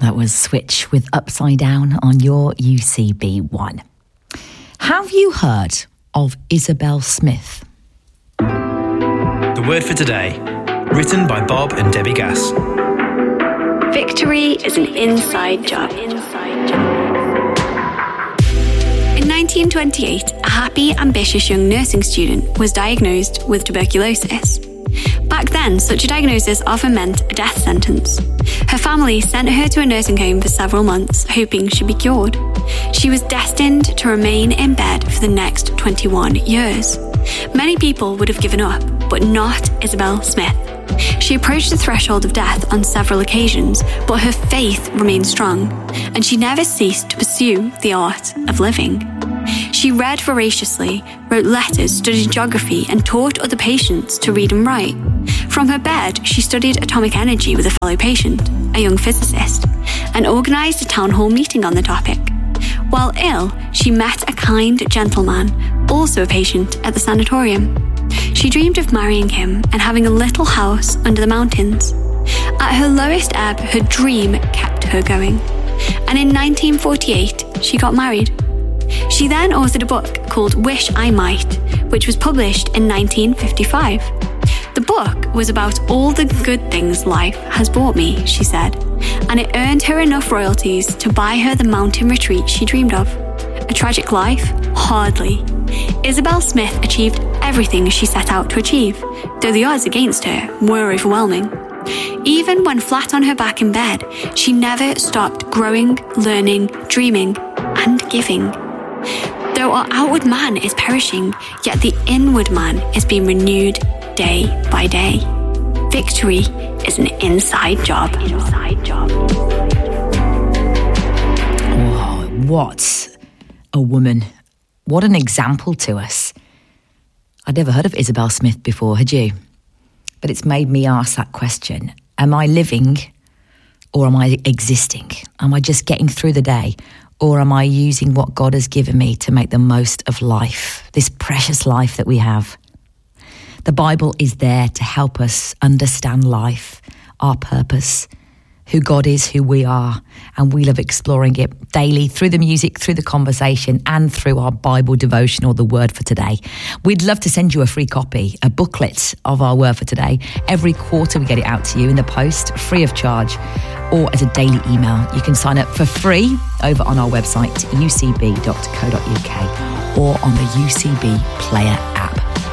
That was Switch with Upside Down on your UCB1. Have you heard of Isabel Smith? The word for today, written by Bob and Debbie Gass. Victory is an inside job. In 1928, a happy, ambitious young nursing student was diagnosed with tuberculosis. Back then, such a diagnosis often meant a death sentence. Her family sent her to a nursing home for several months, hoping she'd be cured. She was destined to remain in bed for the next 21 years. Many people would have given up, but not Isabel Smith. She approached the threshold of death on several occasions, but her faith remained strong, and she never ceased to pursue the art of living. She read voraciously, wrote letters, studied geography, and taught other patients to read and write. From her bed, she studied atomic energy with a fellow patient, a young physicist, and organised a town hall meeting on the topic. While ill, she met a kind gentleman, also a patient, at the sanatorium. She dreamed of marrying him and having a little house under the mountains. At her lowest ebb, her dream kept her going. And in 1948, she got married. She then authored a book called Wish I Might, which was published in 1955. The book was about all the good things life has brought me, she said, and it earned her enough royalties to buy her the mountain retreat she dreamed of. A tragic life? Hardly. Isabel Smith achieved everything she set out to achieve, though the odds against her were overwhelming. Even when flat on her back in bed, she never stopped growing, learning, dreaming, and giving. Though our outward man is perishing, yet the inward man is being renewed day by day. Victory is an inside job. Oh, what a woman. What an example to us. I'd never heard of Isabel Smith before, had you? But it's made me ask that question. Am I living or am I existing? Am I just getting through the day? Or am I using what God has given me to make the most of life, this precious life that we have? The Bible is there to help us understand life, our purpose, who God is, who we are, and we love exploring it daily through the music, through the conversation, and through our Bible devotional, the Word for Today. We'd love to send you a free copy, a booklet of our Word for Today. Every quarter we get it out to you in the post, free of charge, or as a daily email. You can sign up for free over on our website, ucb.co.uk, or on the UCB Player